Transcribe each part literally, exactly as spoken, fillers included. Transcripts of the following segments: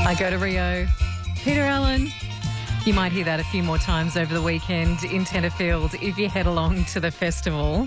I Go to Rio. Peter Allen. You might hear that a few more times over the weekend in Tenterfield if you head along to the festival.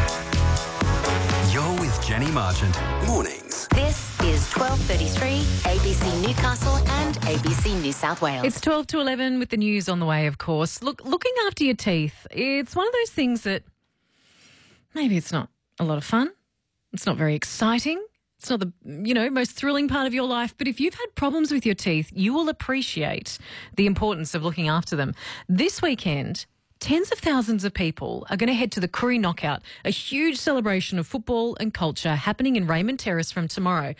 You're with Jenny Marchant. Mornings. This is twelve thirty-three, A B C Newcastle and A B C New South Wales. It's twelve to eleven with the news on the way, of course. Look, looking after your teeth, it's one of those things that maybe it's not a lot of fun. It's not very exciting. It's not the, you know, most thrilling part of your life, but if you've had problems with your teeth, you will appreciate the importance of looking after them. This weekend, tens of thousands of people are going to head to the Koori Knockout, a huge celebration of football and culture happening in Raymond Terrace from tomorrow.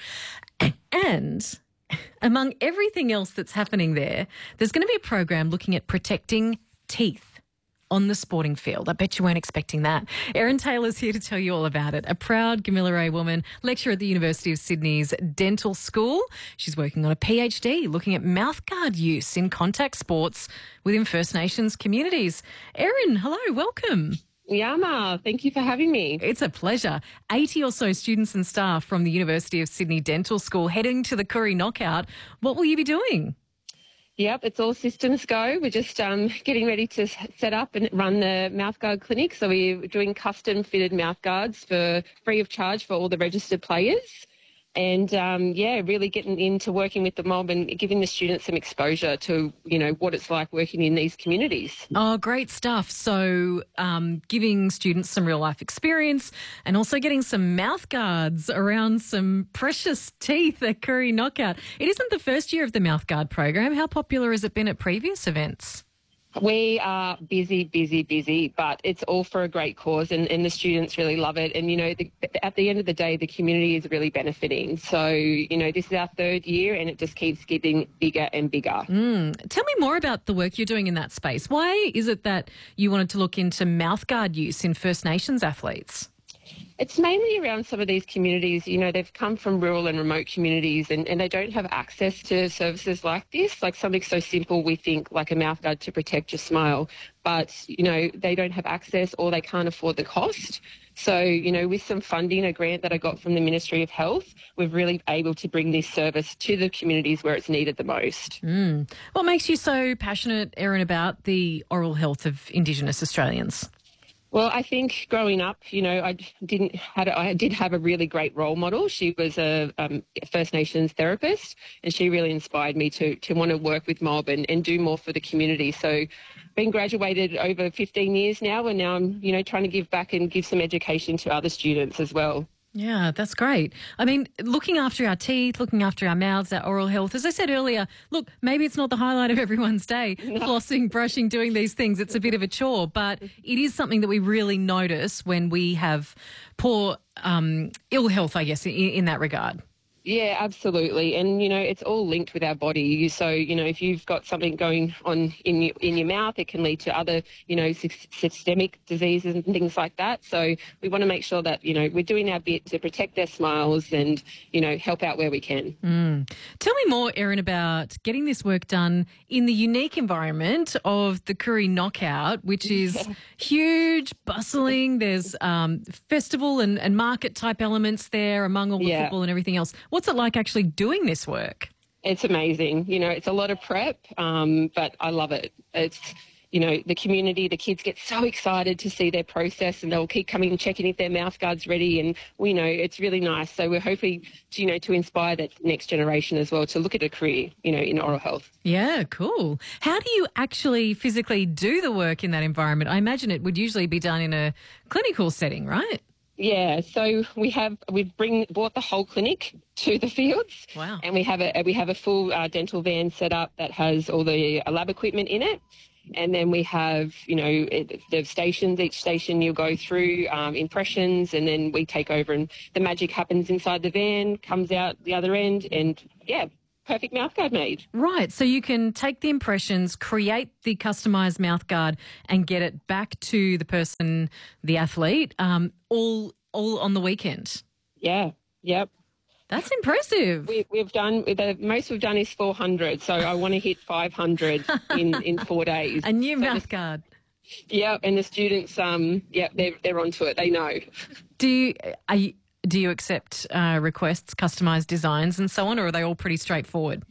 And among everything else that's happening there, there's going to be a program looking at protecting teeth on the sporting field. I bet you weren't expecting that. Erin Taylor's here to tell you all about it. A proud Gamilaroi woman, lecturer at the University of Sydney's Dental School. She's working on a PhD looking at mouthguard use in contact sports within First Nations communities. Erin, hello, welcome. Yama, thank you for having me. It's a pleasure. eighty or so students and staff from the University of Sydney Dental School heading to the Koori Knockout. What will you be doing? Yep, it's all systems go. We're just um, getting ready to set up and run the mouthguard clinic. So we're doing custom fitted mouthguards for free of charge for all the registered players. And, um, yeah, really getting into working with the mob and giving the students some exposure to, you know, what it's like working in these communities. Oh, great stuff. So um, giving students some real life experience and also getting some mouth guards around some precious teeth at Koori Knockout. It isn't the first year of the mouth guard program. How popular has it been at previous events? We are busy, busy, busy, but it's all for a great cause and, and the students really love it. And, you know, the, at the end of the day, the community is really benefiting. So, you know, this is our third year and it just keeps getting bigger and bigger. Mm. Tell me more about the work you're doing in that space. Why is it that you wanted to look into mouthguard use in First Nations athletes? It's mainly around some of these communities, you know, they've come from rural and remote communities and, and they don't have access to services like this, like something so simple we think like a mouthguard to protect your smile, but, you know, they don't have access or they can't afford the cost. So, you know, with some funding, a grant that I got from the Ministry of Health, we're really able to bring this service to the communities where it's needed the most. Mm. What makes you so passionate, Erin, about the oral health of Indigenous Australians? Well, I think growing up, you know, I didn't had a, I did have a really great role model. She was a um, First Nations therapist, and she really inspired me to to want to work with mob and, and do more for the community. So, been graduated over fifteen years now, and now I'm, you know, trying to give back and give some education to other students as well. Yeah, that's great. I mean, looking after our teeth, looking after our mouths, our oral health, as I said earlier, look, maybe it's not the highlight of everyone's day, no. Flossing, brushing, doing these things. It's a bit of a chore, but it is something that we really notice when we have poor, um, ill health, I guess, in, in that regard. Yeah, absolutely. And, you know, it's all linked with our body. So, you know, if you've got something going on in your, in your mouth, it can lead to other, you know, systemic diseases and things like that. So we want to make sure that, you know, we're doing our bit to protect their smiles and, you know, help out where we can. Mm. Tell me more, Erin, about getting this work done in the unique environment of the Koori Knockout, which is yeah. huge, bustling. There's um, festival and, and market type elements there among all the yeah. football and everything else. What's it like actually doing this work? It's amazing. You know, it's a lot of prep, um, but I love it. It's, you know, the community, the kids get so excited to see their process and they'll keep coming and checking if their mouthguard's ready. And we know it's really nice. So we're hoping to, you know, to inspire that next generation as well to look at a career, you know, in oral health. Yeah, cool. How do you actually physically do the work in that environment? I imagine it would usually be done in a clinical setting, right? Yeah, so we have we've bring brought the whole clinic to the fields. Wow! And we have a we have a full uh, dental van set up that has all the uh, lab equipment in it, and then we have you know it, the stations. Each station you'll go through um, impressions, and then we take over, and the magic happens inside the van, comes out the other end, and yeah. Perfect mouthguard made. Right, so you can take the impressions, create the customised mouthguard and get it back to the person, the athlete, um, all all on the weekend. Yeah, yep. That's impressive. We, we've done, the most we've done is four hundred, so I want to hit five hundred in, in four days. A new so mouthguard. Yeah, and the students, um, yeah, they're, they're onto it, they know. Do you, are you, do you accept uh, requests, customised designs and so on, or are they all pretty straightforward?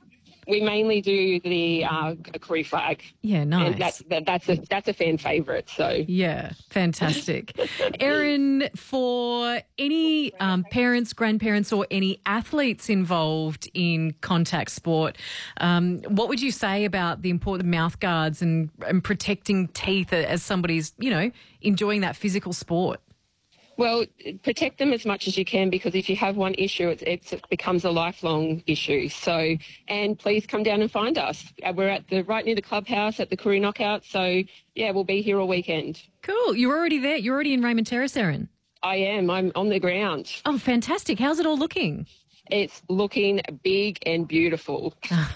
We mainly do the uh, Koori flag. Yeah, nice. And that's that, that's a that's a fan favourite. So yeah, fantastic. Erin, for any um, parents, grandparents, or any athletes involved in contact sport, um, what would you say about the important mouth guards and, and protecting teeth as somebody's, you know, enjoying that physical sport? Well, protect them as much as you can, because if you have one issue, it's, it's, it becomes a lifelong issue. So, and please come down and find us. We're at the right near the clubhouse at the Koori Knockout. So, yeah, we'll be here all weekend. Cool. You're already there. You're already in Raymond Terrace, Erin. I am. I'm on the ground. Oh, fantastic. How's it all looking? It's looking big and beautiful.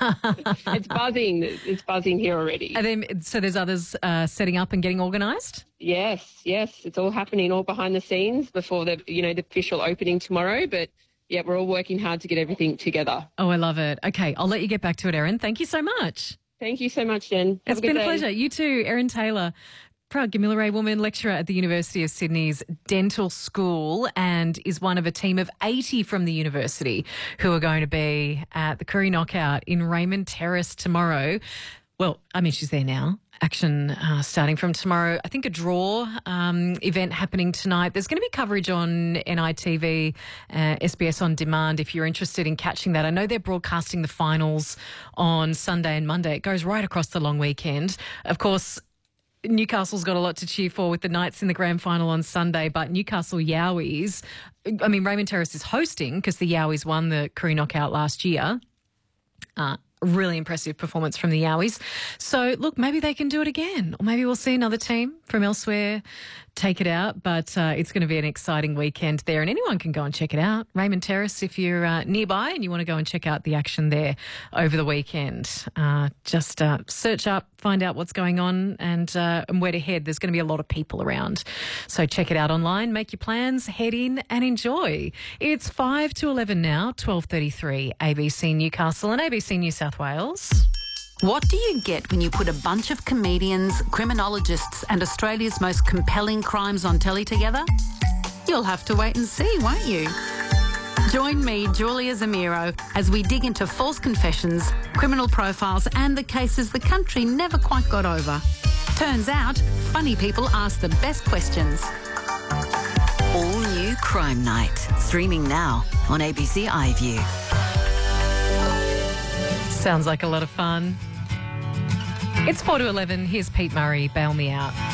It's buzzing. It's buzzing here already. And then, so there's others uh, setting up and getting organised? Yes, yes. It's all happening all behind the scenes before the, you know, the official opening tomorrow. But, yeah, we're all working hard to get everything together. Oh, I love it. Okay, I'll let you get back to it, Erin. Thank you so much. Thank you so much, Jen. Have It's a good been a day. pleasure. You too, Erin Taylor. Proud Gamilaroi woman, lecturer at the University of Sydney's Dental School, and is one of a team of eighty from the university who are going to be at the Koori Knockout in Raymond Terrace tomorrow. Well, I mean, she's there now. Action uh, starting from tomorrow. I think a draw um, event happening tonight. There's going to be coverage on N I T V, uh, S B S On Demand if you're interested in catching that. I know they're broadcasting the finals on Sunday and Monday. It goes right across the long weekend. Of course, Newcastle's got a lot to cheer for with the Knights in the grand final on Sunday, but Newcastle Yowies, I mean, Raymond Terrace is hosting because the Yowies won the Koori Knockout last year. Uh, really impressive performance from the Yowies. So, look, maybe they can do it again, or maybe we'll see another team from elsewhere take it out, but uh, it's going to be an exciting weekend there, and anyone can go and check it out. Raymond Terrace, if you're uh, nearby and you want to go and check out the action there over the weekend, uh, just uh, search up, find out what's going on and, uh, and where to head. There's going to be a lot of people around. So check it out online, make your plans, head in and enjoy. It's five to eleven now, twelve thirty-three, A B C Newcastle and A B C New South Wales. What do you get when you put a bunch of comedians, criminologists and Australia's most compelling crimes on telly together? You'll have to wait and see, won't you? Join me, Julia Zamiro, as we dig into false confessions, criminal profiles and the cases the country never quite got over. Turns out, funny people ask the best questions. All new Crime Night. Streaming now on A B C iView. Sounds like a lot of fun. It's four to eleven. Here's Pete Murray. Bail me out.